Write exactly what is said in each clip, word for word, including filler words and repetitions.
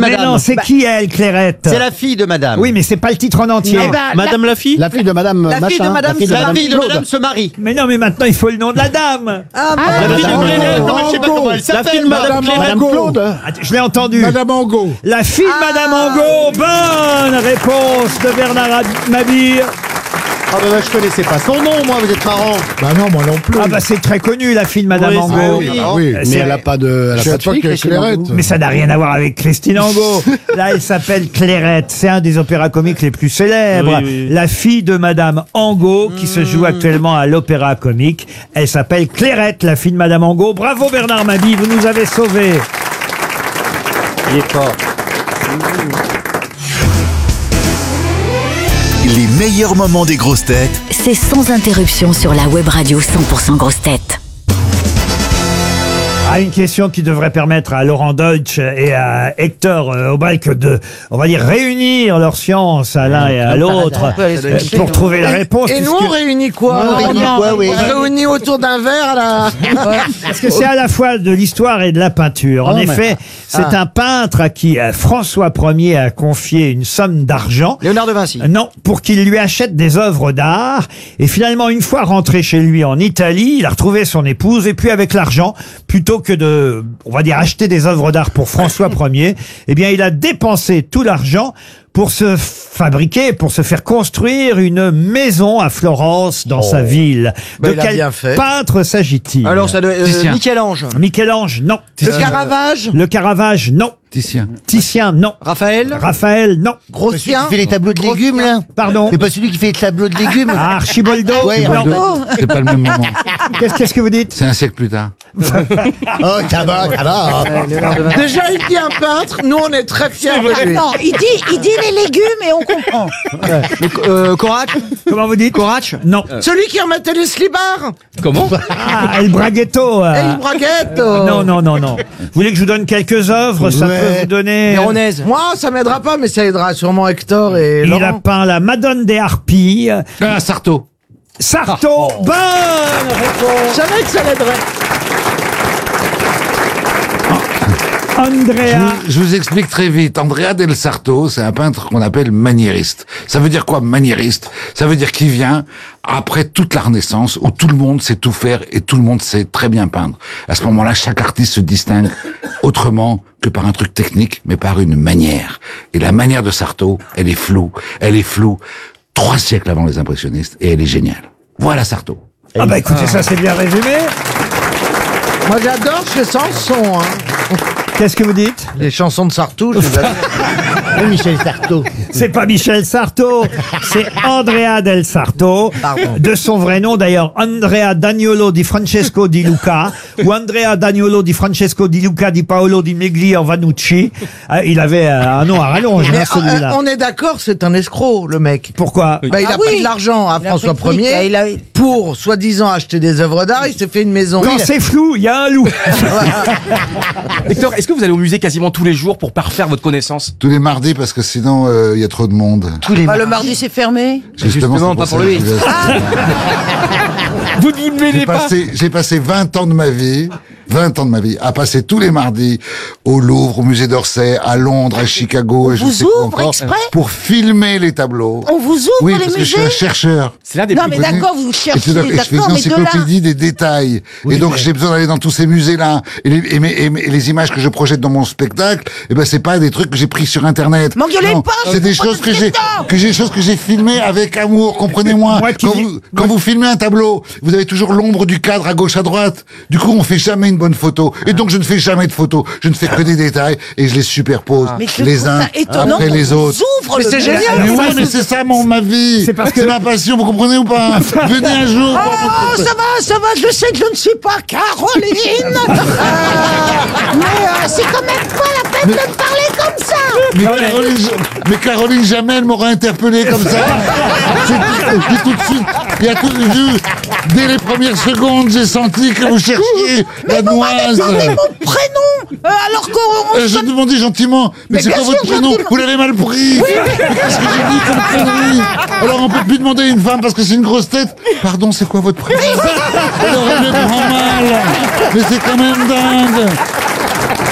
Mais madame. non, c'est Bah, qui elle, Clairette? C'est la fille de madame. Oui, mais c'est pas le titre en entier. Eh ben, Madame la fille La fille de Madame La fille machin, de madame, la fille de la Madame fille de Claude. madame se marie. Mais non, mais maintenant, il faut le nom de la dame. Ah, La fille de Madame Clairette. Angot. Non, mais je sais pas comment elle La fille s'appelle. de Madame, Madame Clairette. Claude. Attends, je l'ai entendu. Madame Angot. La fille de Madame Angot. Bonne réponse de Bernard Mabille. Ah bah, bah, je connaissais pas son nom, moi, vous êtes marrant. Bah non, moi non plus. Ah bah c'est très connu, la fille de Madame Oui, Angot. ah oui. Ah oui, mais C'est- elle a pas de, elle a Je pas de sais pas fille, qui est Christine Clairette. Angot. Mais ça n'a rien à voir avec Christine Angot. Là, elle s'appelle Clairette. C'est un des opéras comiques les plus célèbres. Oui, oui, oui. La fille de Madame Angot, qui se joue actuellement à l'Opéra Comique. Elle s'appelle Clairette, la fille de Madame Angot. Bravo Bernard Mabille, vous nous avez sauvés. Il est fort. Les meilleurs moments des grosses têtes C'est sans interruption sur la web radio cent pour cent grosses têtes. Ah, une question qui devrait permettre à Laurent Deutsch et à Hector euh, Aubalque de, on va dire, réunir leurs sciences à l'un et à l'autre euh, pour trouver la réponse. Et nous, puisque- on réunit quoi On réunit quoi, oui. On réunit autour d'un verre, là. Parce que c'est à la fois de l'histoire et de la peinture. En Oh, mais- effet, c'est Ah. un peintre à qui euh, François Ier a confié une somme d'argent. Léonard de Vinci. Euh, Non, pour qu'il lui achète des œuvres d'art. Et finalement, une fois rentré chez lui en Italie, il a retrouvé son épouse. Et puis avec l'argent, plutôt que de, on va dire, acheter des œuvres d'art pour François Ier, eh bien, il a dépensé tout l'argent pour se fabriquer, pour se faire construire une maison à Florence, dans sa ville. Bah, de il a quel bien fait. peintre s'agit-il? Alors, ça doit euh, Titien. Michel-Ange. Michel-Ange, non. Le Caravage. Le Caravage, non. Titien. Titien, non. Raphaël. Raphaël, non. Grossien. les tableaux de légumes, là. Pardon. C'est pas celui qui fait les tableaux de légumes. Ah, Archiboldo. Ouais, non. C'est pas le même moment. Qu'est-ce qu'est-ce que vous dites? C'est un siècle plus tard. Oh, ça va, ça va. Léonard de Vinci. Déjà, il dit un peintre. Nous, on est très fiers de lui. Non, il dit, il dit les légumes et on comprend. Euh, Corac. Comment vous dites? Corac. Non. Celui qui remettait les slibards. Comment? Ah, El Braghetto. euh. Et il braguette. Non, non, non, non. Vous voulez que je vous donne quelques œuvres? Ça Ouais. peut vous donner... Véronèse. Moi, ça m'aidera pas, mais ça aidera sûrement Hector et Il a Laurent. peint la Madone des Harpies. Ah, Sarto. Sarto. Bonne réponse. Je savais que ça l'aiderait. Andrea. Je, je vous explique très vite. Andrea del Sarto, c'est un peintre qu'on appelle maniériste. Ça veut dire quoi, maniériste? Ça veut dire qu'il vient après toute la Renaissance, où tout le monde sait tout faire et tout le monde sait très bien peindre. À ce moment-là, chaque artiste se distingue autrement que par un truc technique, mais par une manière. Et la manière de Sarto, elle est floue. Elle est floue trois siècles avant les impressionnistes, et elle est géniale. Voilà Sarto. Ah bah écoutez, ça c'est bien résumé. Moi, j'adore chez Sanson. Hein. Qu'est-ce que vous dites? Les chansons de Sartou, je les adore. Oui, Michel Sarto. C'est pas Michel Sarto, c'est Andrea del Sarto. Pardon. De son vrai nom d'ailleurs, Andrea Daniolo di Francesco di Luca, ou Andrea Daniolo di Francesco di Luca di Paolo di Megliavanucci. Ah, il avait euh, un nom à rallonge, Mais hein, celui-là. euh, on est d'accord, c'est un escroc, le mec. Pourquoi? Bah, il Ah a oui. pris de l'argent à Il a François pris le fric, Ier il a- pour, soi-disant, acheter des œuvres d'art. Il s'est fait une maison. Quand Il a- c'est flou, il y a un loup. Hector, est-ce que vous allez au musée quasiment tous les jours pour parfaire votre connaissance? Tous les mardis, parce que sinon, euh, il y a trop de monde. Tous les Ah, le mardi c'est fermé. Justement, Justement, c'est pas ça pour lui. que je vais- Vous ne vous ne mêlez J'ai pas. passé, j'ai passé vingt ans de ma vie, vingt ans de ma vie, à passer tous les mardis au Louvre, au musée d'Orsay, à Londres, à Chicago, et je vous sais quoi ouvre encore, exprès pour filmer les tableaux. On vous ouvre Oui, les parce que je suis musées. un chercheur. C'est l'un des Non plus mais connu. d'accord, vous Et cherchez, tout à fait, je fais d'accord, une mais de là. encyclopédie des détails. et donc, j'ai besoin d'aller dans tous ces musées-là. Et les, et, mes- et mes- et les images que je projette dans mon spectacle, eh ben, c'est pas des trucs que j'ai pris sur Internet. M'engueulez Non, pas, c'est je des vous pose choses une que j'ai, question. que j'ai, choses que j'ai filmées avec amour, comprenez-moi. Moi qui Quand dis- vous, quand vous filmez un tableau, vous avez toujours l'ombre du cadre à gauche, à droite. Du coup, on fait jamais une bonne photo. Et donc, je ne fais jamais de photos. Je ne fais que des détails et je les superpose Mais je les trouve uns ça étonnant après qu'on les vous autres. ouvre Mais le c'est musée. génial. Mais Alors, oui, ça, mais c'est- c'est ça, mon, ma vie. C'est parce que- ma passion, vous comprenez ou pas? Venez un jour. Oh, ça va, ça va, je sais que je ne suis pas Caroline. Euh, mais euh, c'est quand même pas la peine de me parler comme ça. Mais Caroline, mais Caroline jamais elle m'aurait interpellé comme ça. C'est- J'ai tout de suite, il y a tout vu. Dès les premières secondes, j'ai senti que vous cherchiez la Vous m'avez noise. demandé mon prénom, euh, alors qu'on... Euh, je demandais gentiment, mais, Mais c'est bien quoi votre sûr, prénom? gentiment. Vous l'avez mal pris. Mais qu'est-ce que j'ai dit comme connerie? Alors on peut plus demander à une femme parce que c'est une grosse tête. Pardon, c'est quoi votre prénom? Alors elle le prend mal. Mais c'est quand même dingue.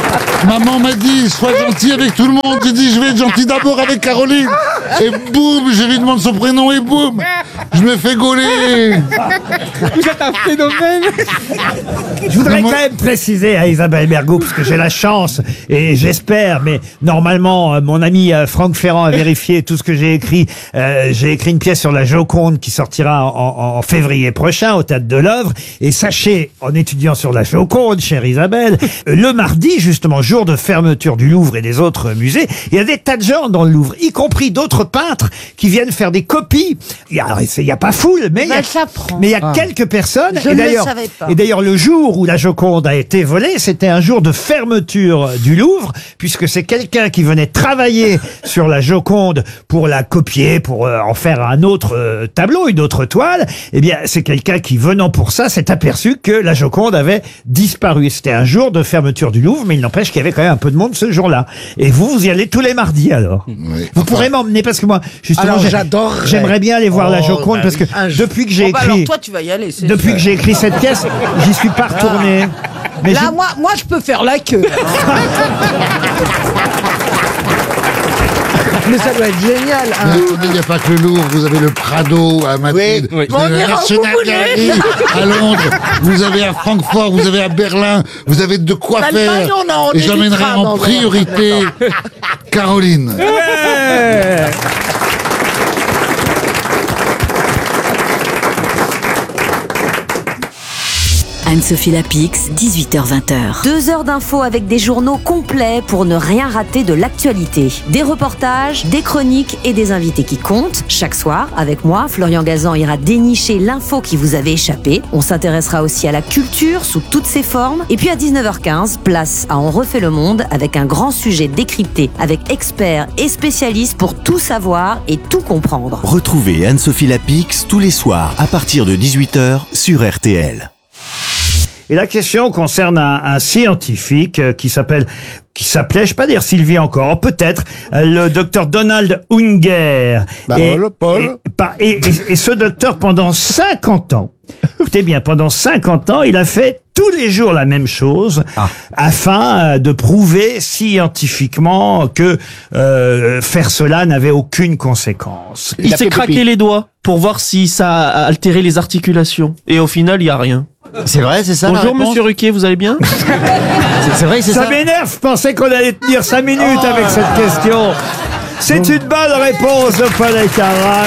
Maman m'a dit, sois gentil avec tout le monde. J'ai dit, je vais être gentil d'abord avec Caroline. Et boum, je lui demande son prénom et boum, je me fais gauler. Vous êtes un phénomène. Je voudrais Mais moi- quand même préciser à Isabelle Mergo, parce que j'ai la chance, et j'espère, mais normalement, euh, mon ami euh, Franck Ferrand a vérifié tout ce que j'ai écrit. Euh, j'ai écrit une pièce sur la Joconde qui sortira en, en- en février prochain au Théâtre de l'Œuvre. Et sachez, en étudiant sur la Joconde, chère Isabelle, euh, le mardi, justement, jour de fermeture du Louvre et des autres musées, il y a des tas de gens dans le Louvre, y compris d'autres peintres qui viennent faire des copies. Il y a, il y a pas foule, mais il y a, Ben, ça prend. mais il y a quelques personnes. Je et ne le d'ailleurs, savais pas. et d'ailleurs, le jour où la Joconde a été volée, c'était un jour de fermeture du Louvre, puisque c'est quelqu'un qui venait travailler sur la Joconde pour la copier, pour euh, en faire un autre euh, tableau, une autre toile. Eh bien, c'est quelqu'un qui, venant pour ça, s'est aperçu que la Joconde avait disparu. C'était un jour de fermeture du Louvre, mais il n'empêche qu'il y avait quand même un peu de monde ce jour-là. Et vous, vous y allez tous les mardis, alors. Oui, Vous enfin, pourrez m'emmener, parce que moi, justement, Alors, j'ai- j'adorerais. j'aimerais bien aller voir la Oh, Joconde, bah parce que oui. Un jour. depuis que j'ai Oh, bah écrit... alors toi, tu vas y aller. c'est Depuis sûr. que j'ai écrit cette pièce, j'y suis pas retourné. Mais Là, j'ai- moi, moi, je peux faire la queue. Mais ça doit être génial. hein. mais il n'y a pas que le Louvre, vous avez le Prado à Madrid, Oui. vous avez On ira où l'Arsenal vous voulez. Gallery à Londres, vous avez à Francfort, vous avez à Berlin, vous avez de quoi L'Allemagne, faire. on en- on Et j'emmènerai évitera en dans un- priorité Caroline. Ouais. Anne-Sophie Lapix, dix-huit heures vingt. Deux heures d'infos avec des journaux complets pour ne rien rater de l'actualité. Des reportages, des chroniques et des invités qui comptent. Chaque soir, avec moi, Florian Gazan ira dénicher l'info qui vous avait échappé. On s'intéressera aussi à la culture sous toutes ses formes. Et puis à dix-neuf heures quinze, place à On refait le monde avec un grand sujet décrypté avec experts et spécialistes pour tout savoir et tout comprendre. Retrouvez Anne-Sophie Lapix tous les soirs à partir de dix-huit heures sur R T L. Et la question concerne un, un scientifique euh, qui s'appelle, qui s'appelait, je vais pas dire Sylvie encore, peut-être, euh, le docteur Donald Unger. Bah, et, le Paul. et, par- et- et- et ce docteur, pendant cinquante ans, écoutez bien, pendant cinquante ans, il a fait tous les jours la même chose afin euh, de prouver scientifiquement que euh, faire cela n'avait aucune conséquence. Il, Il a s'est fait craqué pipi. les doigts pour voir si ça a altéré les articulations. Et au final, il y a rien. C'est vrai, c'est ça la Bonjour réponse Monsieur Ruquier, vous allez bien? C'est c'est vrai, c'est Ça ça. m'énerve, je pensais qu'on allait tenir cinq minutes Oh. avec cette question. C'est une bonne réponse de Paul Elkarat.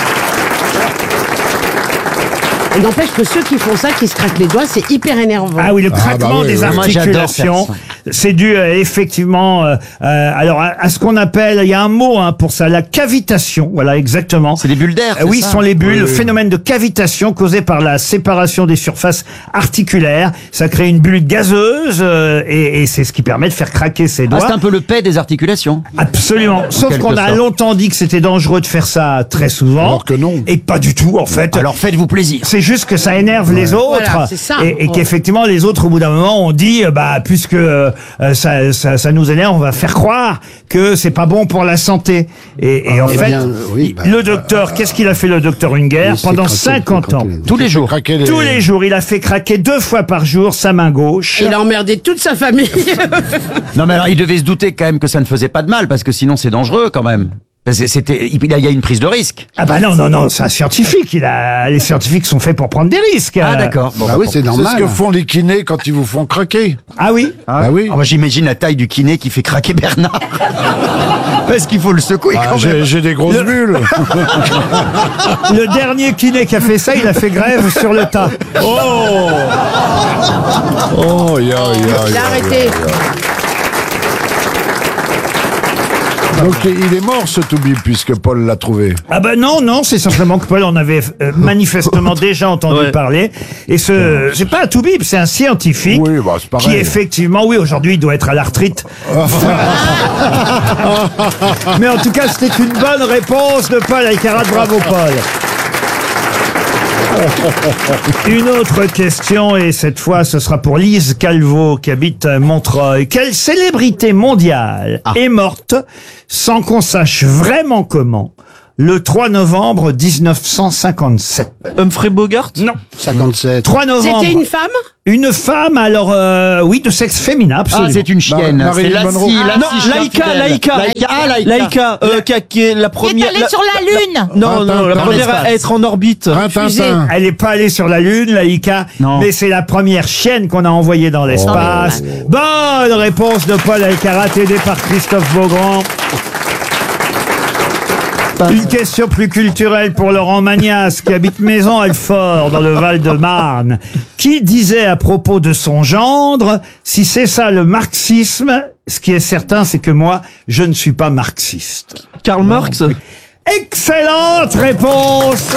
Il n'empêche que ceux qui font ça, qui se craquent les doigts, c'est hyper énervant. Ah oui, le Ah, craquement bah oui, des oui. Moi, j'adore articulations, faire c'est dû euh, effectivement, euh, euh, alors à, à ce qu'on appelle, il y a un mot hein, pour ça, la cavitation. Voilà, exactement. C'est des bulles d'air. Euh, oui, ce sont les bulles, le phénomène de cavitation causé par la séparation des surfaces articulaires. Ça crée une bulle gazeuse euh, et, et c'est ce qui permet de faire craquer ses Ah, doigts. c'est un peu le paix des articulations. Absolument. Sauf quelque qu'on a sorte. longtemps dit que c'était dangereux de faire ça très souvent. Alors que non. Et pas du tout, en fait. Alors faites-vous plaisir. C'est juste que ça énerve les autres. Voilà, c'est ça. Et, et Oh. qu'effectivement, les autres, au bout d'un moment, ont dit, euh, bah, puisque euh, ça, ça, ça nous énerve, on va faire croire que c'est pas bon pour la santé. Et, et en eh fait, bien, oui, bah, le docteur, qu'est-ce qu'il a fait, le docteur Unger, il s'est pendant craqué, cinquante ans? craqué les- Tous les jours. Craquer les- Tous les jours, il a fait craquer deux fois par jour sa main gauche. Il a emmerdé toute sa famille. Non mais alors il devait se douter quand même que ça ne faisait pas de mal parce que sinon c'est dangereux quand même. Parce que C'était, il y a il y a une prise de risque. Ah bah non, non, non, c'est un scientifique. Il a, les scientifiques sont faits pour prendre des risques. Ah Euh, d'accord. Bon, Bah bah, oui, c'est C'est normal. ce que font les kinés quand ils vous font craquer. Ah oui? Ah, Bah oui. Ah, moi, j'imagine la taille du kiné qui fait craquer Bernard. Parce qu'il faut le secouer Ah, quand même. j'ai j'ai des grosses Le- bulles. Le dernier kiné qui a fait ça, il a fait grève sur le tas. Oh Oh, ya, ya, Il ya, a arrêté. Donc il est mort ce Toubib puisque Paul l'a trouvé. Ah ben non, non, c'est simplement que Paul en avait euh, manifestement déjà entendu Ouais. parler. Et ce, c'est pas un toubib, c'est un scientifique. Oui, bah c'est pareil. Qui effectivement, oui, aujourd'hui, il doit être à la retraite. Mais en tout cas, c'était une bonne réponse de Paul Elkarat. Bravo, Paul. Une autre question, et cette fois, ce sera pour Lise Calvo, qui habite à Montreuil. Quelle célébrité mondiale est morte sans qu'on sache vraiment comment le trois novembre dix-neuf cent cinquante-sept? Humphrey Bogart? Non. cinquante-sept. trois novembre. C'était une femme? Une femme, alors, euh, oui, de sexe féminin, absolument. Ah, c'est une chienne. Mar- C'est Marilyn Lassie, Monroe. Lassie, Non, chien Laïka, fidèle. Laïka. Laïka. Ah, Laïka. Laïka, euh, qui, a- qui est la Qui est première. allée la- sur la Lune? Non, non, la Dans première l'espace. à être en orbite. Tintin. Elle n'est pas allée sur la Lune, Laïka, Non. mais c'est la première chienne qu'on a envoyée dans l'espace. Bonne réponse de Paul Alcarat, aidé par Christophe Beaugrand. Une question plus culturelle pour Laurent Magnas, qui habite Maison-Alfort, dans le Val-de-Marne, qui disait à propos de son gendre, si c'est ça le marxisme, ce qui est certain, c'est que moi, je ne suis pas marxiste. Karl Marx. Excellente réponse!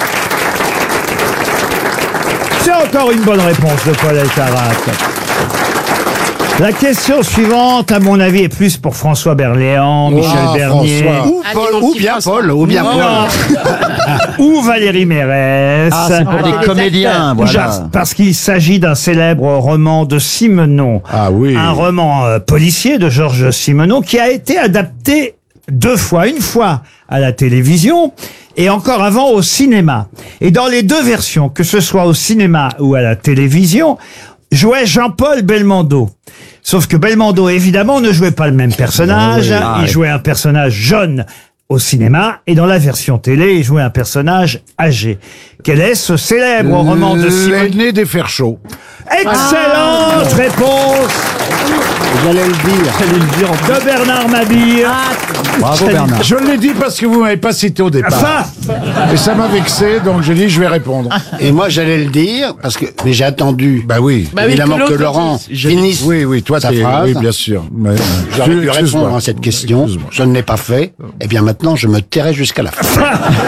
C'est encore une bonne réponse de Paul Alcarat. La question suivante, à mon avis, est plus pour François Berléand, Michel Ah, Bernier, François. Ou, Paul, ou bien Paul, ou bien ou Valérie Mérès. Ah, c'est pour des comédiens, voilà. Jar- Parce qu'il s'agit d'un célèbre roman de Simenon. Ah oui. Un roman euh, policier de Georges Simenon qui a été adapté deux fois. Une fois à la télévision et encore avant au cinéma. Et dans les deux versions, que ce soit au cinéma ou à la télévision, jouait Jean-Paul Belmondo. Sauf que Belmondo, évidemment, ne jouait pas le même personnage. Ah oui. Il jouait un personnage jeune au cinéma et dans la version télé, il jouait un personnage âgé. Quel est ce célèbre roman de Simenon? L'aîné des fers chauds. Excellente réponse J'allais le dire. J'allais le dire en de Bernard Mabille. Bravo, Bernard. Je l'ai dit parce que vous m'avez pas cité au départ. Enfin, Et ça m'a vexé, donc j'ai dit je vais répondre. Et moi, j'allais le dire, parce que, mais j'ai attendu. Bah oui. Bah oui, évidemment que que, l'autre Laurent dise. finisse Oui, oui, toi, sa t'es, phrase. oui, bien sûr. Mais, euh, J'aurais pu excuse-moi. répondre à cette question. Excuse-moi. Je ne l'ai pas fait. Eh bien, maintenant, je me tairai jusqu'à la fin.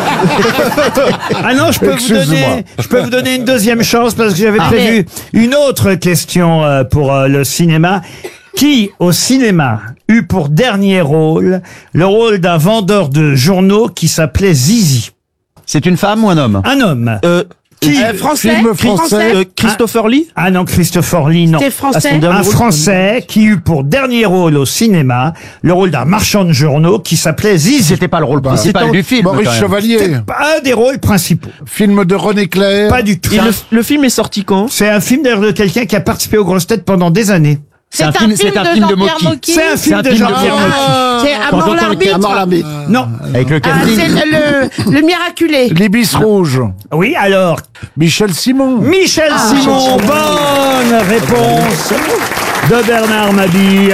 ah non, je peux vous Excuse-moi. donner, je peux vous donner une deuxième chance parce que j'avais Ah, prévu une autre question euh, pour euh, le cinéma. Qui, au cinéma, eut pour dernier rôle le rôle d'un vendeur de journaux qui s'appelait Zizi? C'est une femme ou un homme? Un homme. Euh, Qui Euh, français? Film Français? français. euh, Christopher Lee. Ah non, Christopher Lee, non. C'était français? À son dernier Un rôle. Français qui eut pour dernier rôle au cinéma le rôle d'un marchand de journaux qui s'appelait Zizi. C'était pas le rôle principal C'était du film. Maurice quand même. Chevalier. Un des rôles principaux. Film de René Clair. Pas du tout. Et le, le film est sorti quand? C'est un film d'ailleurs de quelqu'un qui a participé aux grosses têtes pendant des années. C'est un, film- film, c'est un de film de Jean-Pierre Mocky. Mocky. C'est un film un de film de Jean-Pierre Mocky. Mocky. C'est à mort l'arbitre. À mort l'arbitre. Non. Avec le Ah, casting. c'est le, le miraculé. L'Ibis rouge. Oui, alors, Michel Simon. Michel Simon, bonne réponse de Bernard Mabille.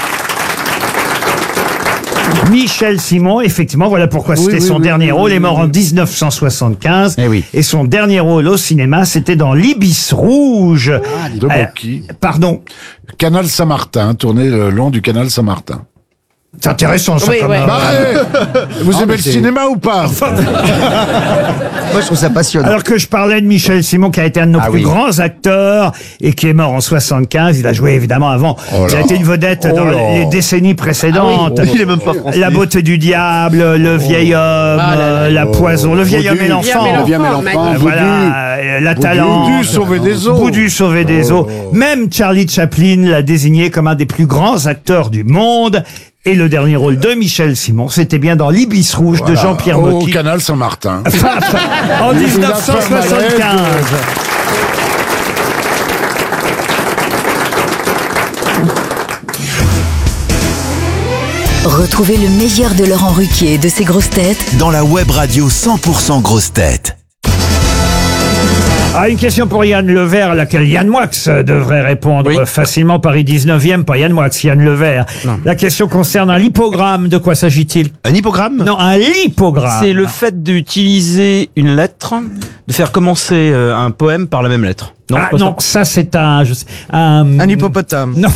Michel Simon, effectivement, voilà pourquoi Oui, c'était oui, son oui, dernier oui, rôle. oui, Il est mort oui. en dix-neuf cent soixante-quinze. Eh oui. Et son dernier rôle au cinéma, c'était dans L'Ibis rouge. De Euh, Mocky. Pardon. Canal Saint-Martin, tourné le long du canal Saint-Martin. C'est intéressant, ça, Oui, comme, ouais. euh, Bah, eh, vous aimez le cinéma ou pas? Moi, je trouve ça passionnant. Alors que je parlais de Michel Simon, qui a été un de nos Ah plus oui. grands acteurs et qui est mort en soixante-quinze. Il a joué évidemment avant. Oh il a là. été une vedette Oh dans là. les décennies précédentes. Il est même pas français. La beauté du diable, le vieil homme, Ah là là. euh, la poison, le vieil homme et l'enfant. Le vieux mais l'enfant. magnifique. Euh, Voilà, euh, la talent. Boudu, sauver des eaux. Boudu, sauver des eaux. Même Charlie Chaplin l'a désigné comme un des plus grands acteurs du monde. Et le dernier rôle de Michel Simon, c'était bien dans L'Ibis rouge de Voilà. Jean-Pierre Au Mocky. canal Saint-Martin. En Il a dix-neuf cent soixante-quinze. Retrouvez le meilleur de Laurent Ruquier et de ses grosses têtes Dans la web radio cent pour cent grosses têtes. Ah, une question pour Yann Levert, à laquelle Yann Moix devrait répondre Oui. facilement. Paris dix-neuvième, pas Yann Moix, Yann Levert. La question concerne un lipogramme. De quoi s'agit-il? Un hippogramme? Non, un lipogramme. C'est le fait d'utiliser une lettre, de faire commencer euh, un poème par la même lettre. Non, Ah pas non, ça c'est un, je sais, un... Un hippopotame. Non.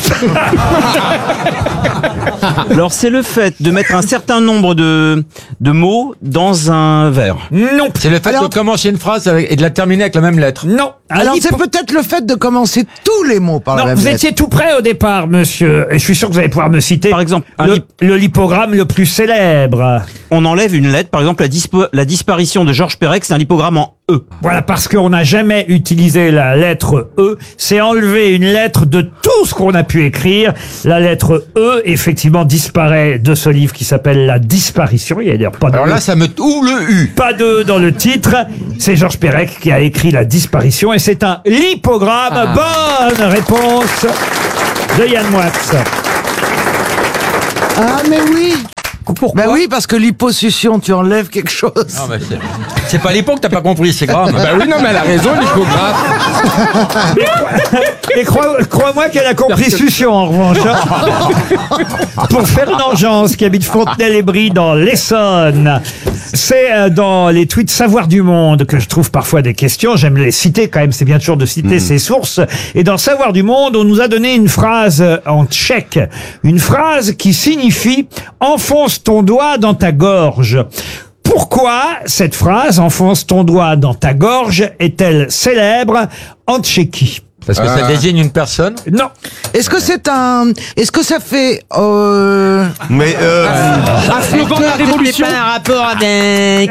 Alors c'est le fait de mettre un certain nombre de, de mots dans un vers. Non. C'est le fait de commencer une phrase avec, et de la terminer avec la même lettre. Non. Un Alors lipo- c'est peut-être le fait de commencer tous les mots par la Non, même vous lettre. étiez tout près au départ, monsieur. Et je suis sûr que vous allez pouvoir me citer. Par exemple, un le, lip- le lipogramme le plus célèbre. On enlève une lettre, par exemple la, dispo- la disparition de Georges Perec, c'est un lipogramme en E. Voilà, parce qu'on n'a jamais utilisé la lettre E, c'est enlever une lettre de tout ce qu'on a pu écrire. La lettre E, effectivement, disparaît de ce livre qui s'appelle La Disparition. Il y a d'ailleurs pas de Alors là, ça me... Ou le U. Pas de dans le titre. C'est Georges Perec qui a écrit La Disparition et c'est un lipogramme. Ah. Bonne réponse de Yann Moix. Ah, mais oui. Pourquoi Bah oui, parce que l'hyposuction, tu enlèves quelque chose. Non, mais c'est... c'est pas l'époque que t'as pas compris, c'est grave. Bah oui, non, mais elle a raison, l'hypographe. Et crois- crois-moi qu'elle a compris Succion, en revanche. hein. Pour Fernand Jans, qui habite Fontenay-les-Brie dans l'Essonne. C'est euh, dans les tweets Savoir du Monde que je trouve parfois des questions. J'aime les citer quand même, c'est bien toujours de citer ses sources. Et dans Savoir du Monde, on nous a donné une phrase en tchèque. Une phrase qui signifie « enfonce ton doigt dans ta gorge ». Pourquoi cette phrase « enfonce ton doigt dans ta gorge » est-elle célèbre en Tchéquie? Parce que ça désigne une personne? Non. Est-ce que c'est un... Est-ce que ça fait... Euh... Mais euh, Un slogan de la révolution. pas un rapport avec...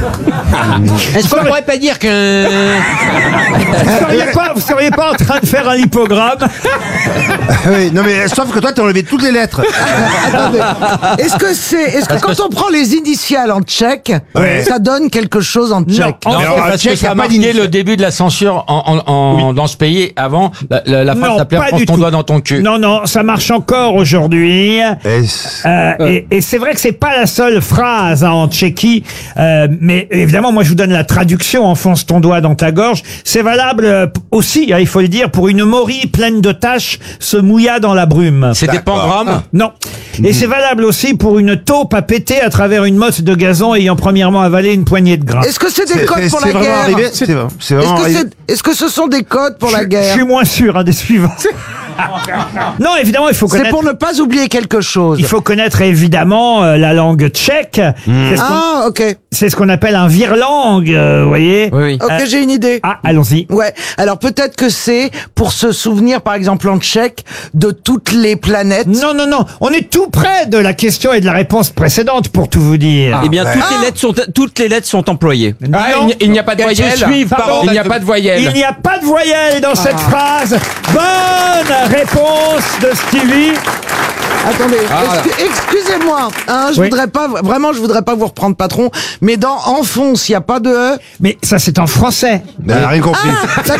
Est-ce qu'on pourrait pas dire que... Vous seriez pas, vous seriez pas en train de faire un lipogramme? oui, non mais sauf que toi t'as enlevé toutes les lettres. Attendez. Est-ce que c'est... Est-ce que quand on prend les initiales en tchèque, Ouais. ça donne quelque chose en tchèque? Non. Non, Mais c'est alors, parce Tchèque, que ça y a a pas marqué d'initiale. le début de la censure en, en, en- dans ce pays. Avant, la, la, la phrase Non, s'appelait pas « Enfonce du ton tout. doigt dans ton cul ». Non, non, ça marche encore aujourd'hui. Euh, et et c'est vrai que c'est pas la seule phrase hein, en Tchéquie, euh, mais évidemment, moi je vous donne la traduction. Enfonce ton doigt dans ta gorge. C'est valable euh, aussi, hein, il faut le dire, pour une morille pleine de taches se mouilla dans la brume. C'est des pangrammes. Non. Et c'est valable aussi pour une taupe à péter à travers une motte de gazon ayant premièrement avalé une poignée de gras. Est-ce que c'est des codes pour la vraiment guerre? arrivé. C'est c'est Est-ce vraiment que, arrivé. c'est- est-ce que ce sont des codes pour la Je guerre? suis moins sûr hein, des suivants. Non, évidemment, il faut C'est connaître. pour ne pas oublier quelque chose. Il faut connaître évidemment euh, la langue tchèque. C'est ce qu'on- Ah, ok. c'est ce qu'on appelle un virlangue, euh, vous voyez. Oui, oui. Ok, Euh, j'ai une idée. Ah, allons-y. Ouais, alors peut-être que c'est pour se souvenir, par exemple en tchèque, de toutes les planètes. Non, non, non. On est tout près de la question et de la réponse précédente, pour tout vous dire. Eh bien, toutes les lettres sont, toutes les lettres sont employées. Non. Ah, il n'y a- il n'y a pas de Qu'elles se voyelle. suivent, Pardon. Il n'y a pas de Il voyelle. n'y a pas de voyelle dans cette phrase. Bonne réponse de Stevie. Attendez, Ah. excu- excusez-moi, hein, je Oui. voudrais pas, vraiment, je voudrais pas vous reprendre patron, mais dans enfonce, il y a pas de E. Mais ça, c'est en français. Mais elle a rien compris.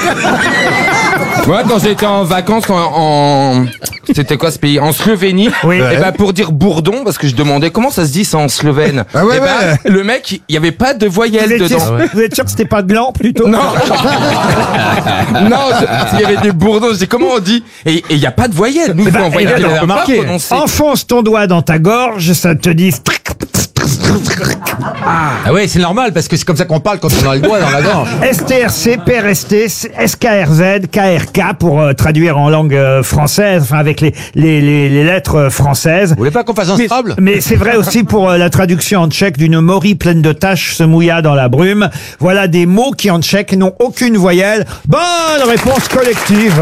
Moi, quand j'étais en vacances en, en- c'était quoi ce pays? En Slovénie. Oui. Et ben pour dire bourdon, parce que je demandais comment ça se dit ça en slovène. Ah ouais, et ben, ouais. le mec, il y avait pas de Vous voyelle étiez, dedans. vous êtes sûr que c'était pas gland, plutôt? Non, non, je- il y avait des bourdons. Je dis comment on dit? Et il y a pas de voyelle. Nous, Eh ben, en voyelle, eh ben, on peut pas remarquez, prononcer. enfonce ton doigt dans ta gorge, ça te dit... Ah ouais, c'est normal parce que c'est comme ça qu'on parle quand on a le doigt dans la gorge. S T R C, P R S T, S K R Z, K R K pour euh, traduire en langue euh, française, enfin avec les, les, les, les lettres euh, françaises. Vous voulez pas qu'on fasse un Mais, Scrabble? mais c'est vrai aussi pour euh, la traduction en tchèque d'une morille pleine de taches se mouilla dans la brume. Voilà des mots qui en tchèque n'ont aucune voyelle. Bonne réponse collective.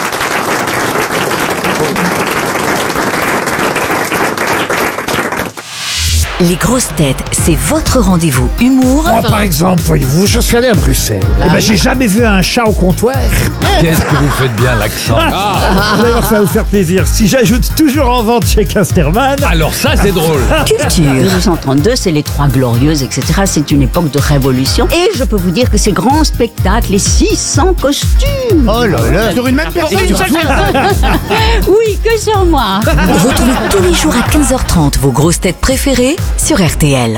Les grosses têtes, c'est votre rendez-vous humour Moi, par exemple, voyez-vous, je suis allé à Bruxelles. Eh ben, j'ai jamais vu un chat au comptoir. Qu'est-ce que vous faites bien l'accent? Vous allez voir, ça va vous faire plaisir. Si j'ajoute toujours en vente chez Casterman. Alors ça, c'est drôle. culture. mille neuf cent trente-deux, c'est les Trois Glorieuses, et cetera. C'est une époque de révolution. Et je peux vous dire que ces grands spectacles, les six cents costumes. Oh là là. Sur une même personne. Oui, que sur moi. Retrouvez tous les jours à quinze heures trente vos grosses têtes préférées sur R T L.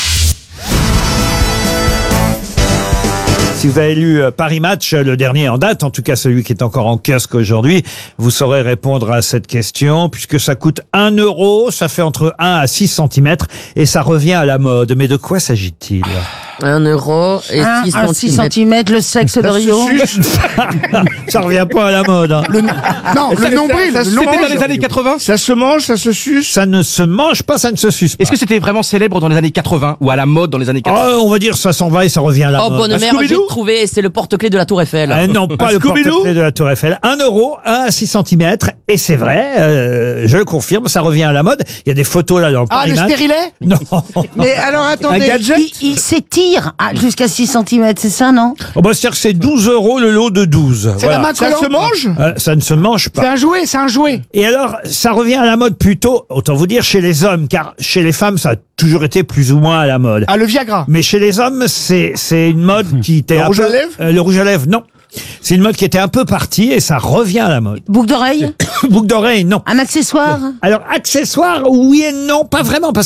Si vous avez lu euh, Paris Match, euh, le dernier en date, en tout cas celui qui est encore en kiosque aujourd'hui, vous saurez répondre à cette question, puisque ça coûte un euro, ça fait entre un à six centimètres, et ça revient à la mode. Mais de quoi s'agit-il? Un euro et Un six à six centimètres. centimètres, le sexe de Rio. Ça revient pas à la mode. Hein. Non, le nombril. Ça, le c'était nombril. dans les années quatre-vingts. Ça se mange, ça se suce. Ça ne se mange pas, ça ne se suce pas. Est-ce que c'était vraiment célèbre dans les années quatre-vingts ou à la mode dans les années quatre-vingts? Oh, on va dire ça s'en va et ça revient à la Oh, mode. bonne mère, j'ai trouvé, c'est le porte-clés de la Tour Eiffel. Ah non, pas le porte-clés de la Tour Eiffel. Un euro, un à six centimètres. Et c'est vrai, euh, je le confirme, ça revient à la mode. Il y a des photos là dans Ah, Paris le Match. stérilet? Non. Mais alors Un attendez, gadget? il, il s'étire grossir ah, jusqu'à six centimètres, c'est ça, non? Oh bah, c'est-à-dire que c'est douze euros le lot de douze. C'est la main Ça collante. se mange Euh, ça ne se mange C'est pas. un jouet, c'est un jouet. Et alors, ça revient à la mode plutôt, autant vous dire, chez les hommes, car chez les femmes, ça a toujours été plus ou moins à la mode. Ah, le Viagra. Mais chez les hommes, c'est c'est une mode qui était Le un rouge peu- à lèvres euh, Le rouge à lèvres, non. C'est une mode qui était un peu partie et ça revient à la mode. Boucle d'oreille? Boucle d'oreille, non. Un accessoire? Alors, accessoires, oui et non, pas vraiment, parce